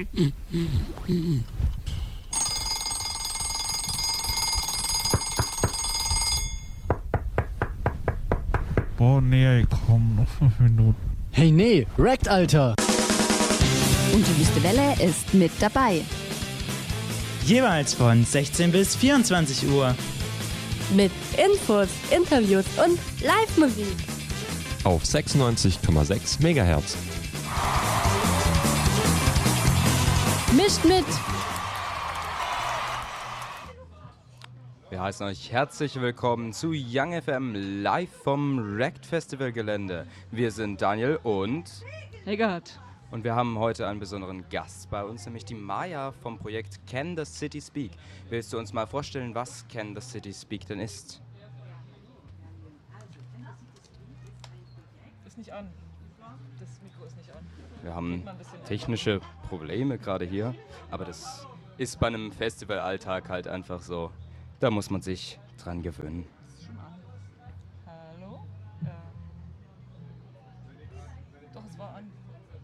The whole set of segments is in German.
Boah, nee, komm, noch 5 Minuten. Hey, nee, Wrecked, Alter! Und die Wüste Welle ist mit dabei. Jeweils von 16 bis 24 Uhr. Mit Infos, Interviews und Live-Musik. Auf 96,6 MHz. Mischt mit! Wir heißen euch herzlich willkommen zu Young FM live vom Wrecked Festival Gelände. Wir sind Daniel und Eggert. Und wir haben heute einen besonderen Gast bei uns, nämlich die Maya vom Projekt Can the City Speak. Willst du uns mal vorstellen, was Can the City Speak denn ist? Ist nicht an. Das Mikro ist nicht an. Wir haben technische Probleme gerade hier, aber das ist bei einem Festivalalltag halt einfach so. Da muss man sich dran gewöhnen. Ist schon an. Hallo? Doch, es war an.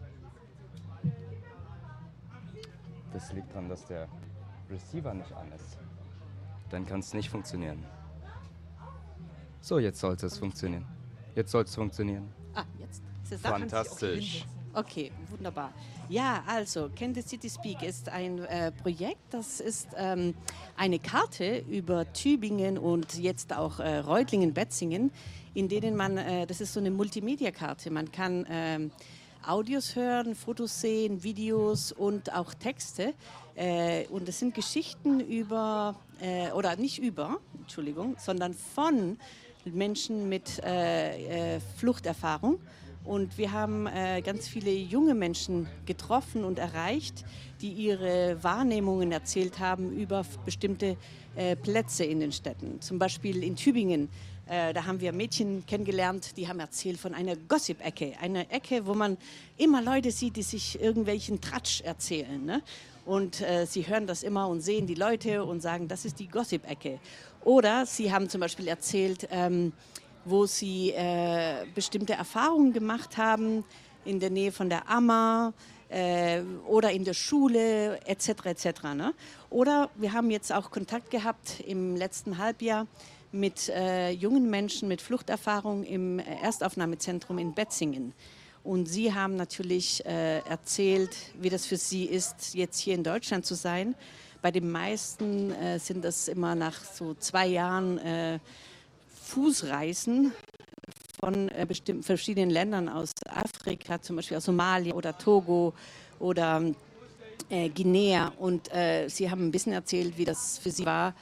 Das liegt daran, dass der Receiver nicht an ist. Dann kann es nicht funktionieren. So, jetzt sollte es funktionieren. Jetzt soll es funktionieren. Ah, jetzt. Ist es da? Fantastisch. Okay, wunderbar. Ja, also, Can the City Speak ist ein Projekt, das ist eine Karte über Tübingen und jetzt auch Reutlingen-Betzingen, in denen man, das ist so eine Multimedia-Karte, man kann Audios hören, Fotos sehen, Videos und auch Texte. Und es sind Geschichten über, oder nicht über, Entschuldigung, sondern von Menschen mit Fluchterfahrung. Und wir haben ganz viele junge Menschen getroffen und erreicht, die ihre Wahrnehmungen erzählt haben über bestimmte Plätze in den Städten. Zum Beispiel in Tübingen, da haben wir Mädchen kennengelernt, die haben erzählt von einer Gossip-Ecke. Eine Ecke, wo man immer Leute sieht, die sich irgendwelchen Tratsch erzählen. Ne? Und sie hören das immer und sehen die Leute und sagen, das ist die Gossip-Ecke. Oder sie haben zum Beispiel erzählt, wo sie bestimmte Erfahrungen gemacht haben in der Nähe von der Ammer oder in der Schule etc. etc. Ne? Oder wir haben jetzt auch Kontakt gehabt im letzten Halbjahr mit jungen Menschen mit Fluchterfahrung im Erstaufnahmezentrum in Betzingen. Und sie haben natürlich erzählt, wie das für sie ist, jetzt hier in Deutschland zu sein. Bei den meisten sind das immer nach so 2 Jahren Fußreisen von bestimmten verschiedenen Ländern aus Afrika, zum Beispiel aus Somalia oder Togo oder Guinea. Und sie haben ein bisschen erzählt, wie das für sie war,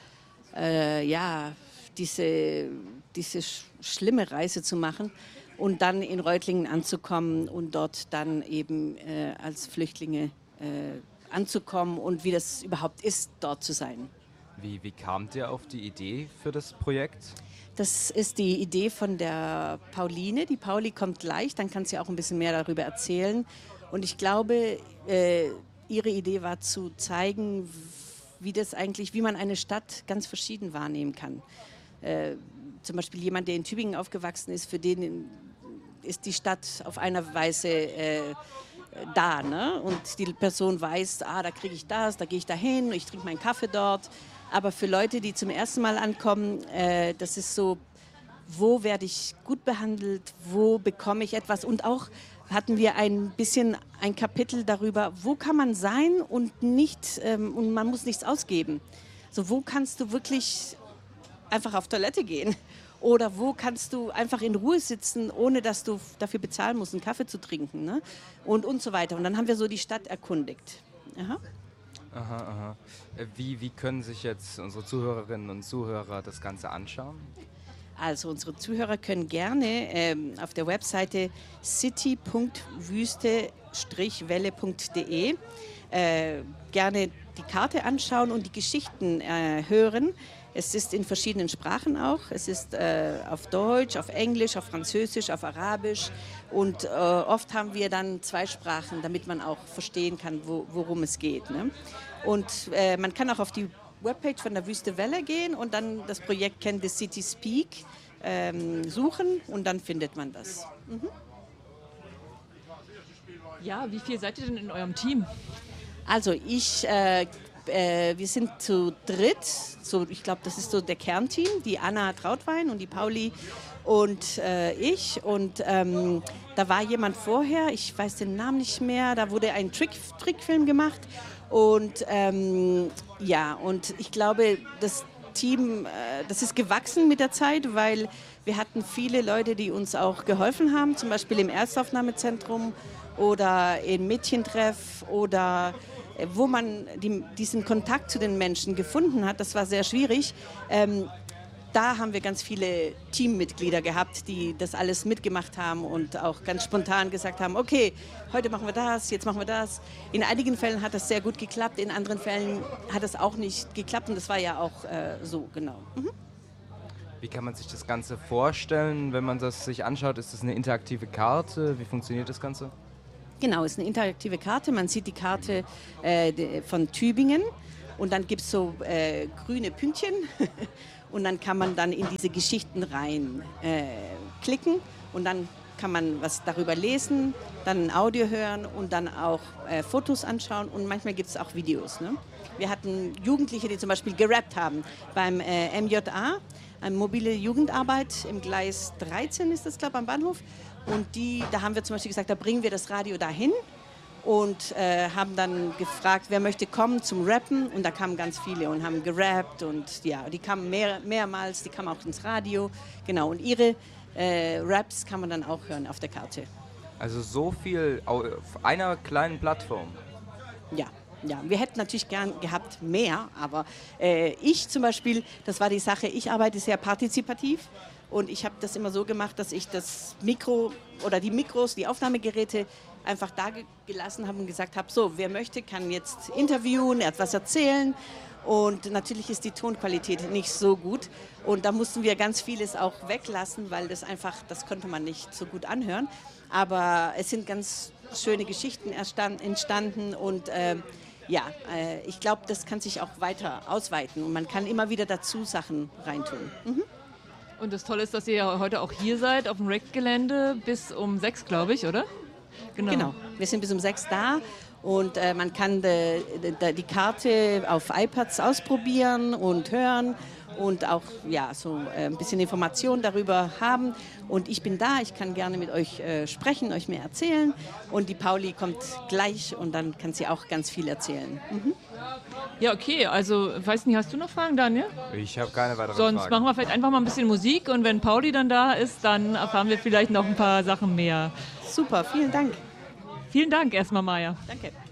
diese schlimme Reise zu machen und dann in Reutlingen anzukommen und dort dann eben als Flüchtlinge anzukommen und wie das überhaupt ist, dort zu sein. Wie kamt ihr auf die Idee für das Projekt? Das ist die Idee von der Pauline. Die Pauli kommt gleich, dann kann sie auch ein bisschen mehr darüber erzählen. Und ich glaube, ihre Idee war zu zeigen, wie man eine Stadt ganz verschieden wahrnehmen kann. Zum Beispiel jemand, der in Tübingen aufgewachsen ist, für den ist die Stadt auf eine Weise da. Ne? Und die Person weiß, da kriege ich das, da gehe ich dahin, ich trinke meinen Kaffee dort. Aber für Leute, die zum ersten Mal ankommen, das ist so, wo werde ich gut behandelt, wo bekomme ich etwas? Und auch hatten wir ein bisschen ein Kapitel darüber, wo kann man sein und nicht und man muss nichts ausgeben. So, wo kannst du wirklich einfach auf Toilette gehen? Oder wo kannst du einfach in Ruhe sitzen, ohne dass du dafür bezahlen musst, einen Kaffee zu trinken, ne? Und so weiter. Und dann haben wir so die Stadt erkundigt. Aha. Aha. Wie können sich jetzt unsere Zuhörerinnen und Zuhörer das Ganze anschauen? Also unsere Zuhörer können gerne auf der Webseite city.wüste-welle.de gerne die Karte anschauen und die Geschichten hören. Es ist in verschiedenen Sprachen auch. Es ist auf Deutsch, auf Englisch, auf Französisch, auf Arabisch. Und oft haben wir dann 2 Sprachen, damit man auch verstehen kann, worum es geht. Ne? Und man kann auch auf die Webpage von der Wüste Welle gehen und dann das Projekt Can the City Speak suchen und dann findet man das. Ja, wie viel seid ihr denn in eurem Team? Also wir sind zu dritt, so, ich glaube, das ist so der Kernteam, die Anna Trautwein und die Pauli und ich. Und da war jemand vorher, ich weiß den Namen nicht mehr, da wurde ein Trickfilm gemacht. Und und ich glaube, das Team, das ist gewachsen mit der Zeit, weil wir hatten viele Leute, die uns auch geholfen haben, zum Beispiel im Erstaufnahmezentrum oder im Mädchentreff oder wo man diesen Kontakt zu den Menschen gefunden hat. Das war sehr schwierig. Da haben wir ganz viele Teammitglieder gehabt, die das alles mitgemacht haben und auch ganz spontan gesagt haben, okay, heute machen wir das, jetzt machen wir das. In einigen Fällen hat das sehr gut geklappt, in anderen Fällen hat es auch nicht geklappt und das war ja auch so, genau. Mhm. Wie kann man sich das Ganze vorstellen, wenn man das sich anschaut? Ist das eine interaktive Karte? Wie funktioniert das Ganze? Genau, es ist eine interaktive Karte. Man sieht die Karte von Tübingen und dann gibt es so grüne Pünktchen und dann kann man dann in diese Geschichten rein klicken und dann kann man was darüber lesen, dann ein Audio hören und dann auch Fotos anschauen und manchmal gibt es auch Videos. Ne? Wir hatten Jugendliche, die zum Beispiel gerappt haben beim MJA, eine mobile Jugendarbeit im Gleis 13 ist das, glaube ich, am Bahnhof. Und da haben wir zum Beispiel gesagt, da bringen wir das Radio dahin und haben dann gefragt, wer möchte kommen zum Rappen. Und da kamen ganz viele und haben gerappt und ja, die kamen mehrmals, die kamen auch ins Radio. Genau, und ihre Raps kann man dann auch hören auf der Karte. Also so viel auf einer kleinen Plattform? Ja. Ja, wir hätten natürlich gern gehabt mehr, aber ich zum Beispiel, das war die Sache, ich arbeite sehr partizipativ und ich habe das immer so gemacht, dass ich das Mikro oder die Mikros, die Aufnahmegeräte einfach da gelassen habe und gesagt habe, so, wer möchte, kann jetzt interviewen, etwas erzählen und natürlich ist die Tonqualität nicht so gut und da mussten wir ganz vieles auch weglassen, weil das konnte man nicht so gut anhören, aber es sind ganz schöne Geschichten entstanden und ich glaube, das kann sich auch weiter ausweiten und man kann immer wieder dazu Sachen reintun. Mhm. Und das Tolle ist, dass ihr ja heute auch hier seid, auf dem RECT-Gelände bis um 6, glaube ich, oder? Genau, wir sind bis um 6 da und man kann die Karte auf iPads ausprobieren und hören und auch so ein bisschen Informationen darüber haben. Und ich bin da, ich kann gerne mit euch sprechen, euch mehr erzählen. Und die Pauli kommt gleich und dann kann sie auch ganz viel erzählen. Mhm. Ja, okay, also weiß nicht, hast du noch Fragen, Daniel? Ich habe keine weiteren Sonst Fragen. machen wir vielleicht einfach mal ein bisschen Musik und wenn Pauli dann da ist, dann erfahren wir vielleicht noch ein paar Sachen mehr. Super, vielen Dank. Vielen Dank erstmal, Maja. Danke.